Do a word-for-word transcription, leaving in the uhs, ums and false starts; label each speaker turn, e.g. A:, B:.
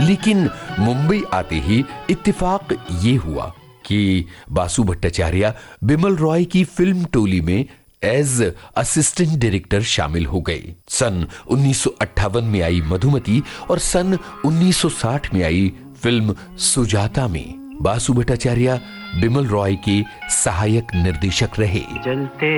A: लेकिन मुंबई आते ही इत्तेफाक ये हुआ कि बासु भट्टाचार्य बिमल रॉय की फिल्म टोली में एज असिस्टेंट डायरेक्टर शामिल हो गए। सन उन्नीस सौ अट्ठावन में आई मधुमती और सन उन्नीस सौ साठ में आई फिल्म सुजाता में बासु भट्टाचार्य बिमल रॉय के सहायक निर्देशक रहे।